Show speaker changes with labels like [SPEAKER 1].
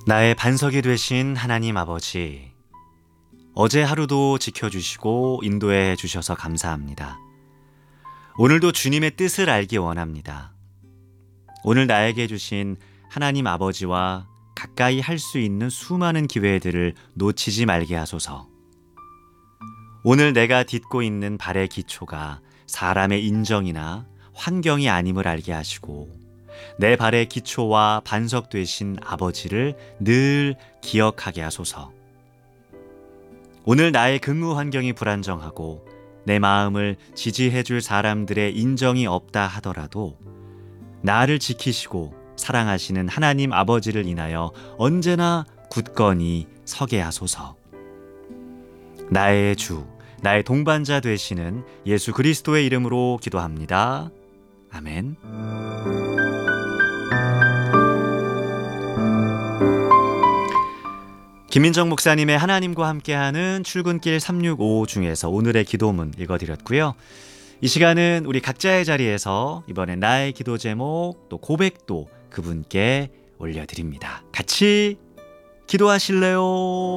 [SPEAKER 1] 나의 반석이 되신 하나님 아버지, 어제 하루도 지켜주시고 인도해 주셔서 감사합니다. 오늘도 주님의 뜻을 알기 원합니다. 오늘 나에게 주신 하나님 아버지와 가까이 할 수 있는 수많은 기회들을 놓치지 말게 하소서. 오늘 내가 딛고 있는 발의 기초가 사람의 인정이나 환경이 아님을 알게 하시고 내 발의 기초와 반석 되신 아버지를 늘 기억하게 하소서. 오늘 나의 근무 환경이 불안정하고 내 마음을 지지해 줄 사람들의 인정이 없다 하더라도 나를 지키시고 사랑하시는 하나님 아버지를 인하여 언제나 굳건히 서게 하소서. 나의 주, 나의 동반자 되시는 예수 그리스도의 이름으로 기도합니다. 아멘. 김민정 목사님의 하나님과 함께하는 출근길 365 중에서 오늘의 기도문 읽어드렸고요. 이 시간은 우리 각자의 자리에서 이번엔 나의 기도 제목 또 고백도 그분께 올려드립니다. 같이 기도하실래요?